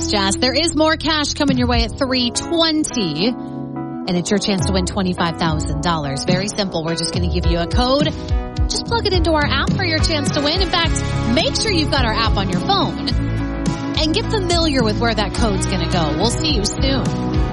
It's Jazz. There is more cash coming your way at 3:20, and it's your chance to win $25,000. Very simple. We're just going to give you a code. Just plug it into our app for your chance to win. In fact, make sure you've got our app on your phone and get familiar with where that code's going to go. We'll see you soon.